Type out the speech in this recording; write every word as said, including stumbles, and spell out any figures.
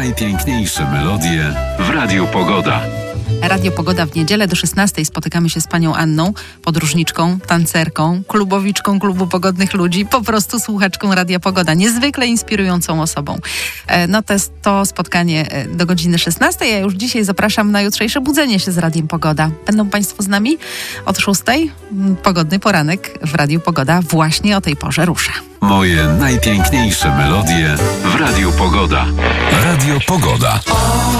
najpiękniejsze melodie w Radiu Pogoda. Radio Pogoda w niedzielę do szesnastej spotykamy się z panią Anną, podróżniczką, tancerką, klubowiczką Klubu Pogodnych Ludzi, po prostu słuchaczką Radia Pogoda, niezwykle inspirującą osobą. No to jest to spotkanie do godziny szesnastej, ja już dzisiaj zapraszam na jutrzejsze budzenie się z Radiem Pogoda. Będą państwo z nami od szóstej. Pogodny poranek w Radiu Pogoda właśnie o tej porze rusza. Moje najpiękniejsze melodie w Radiu Pogoda. Radio Pogoda.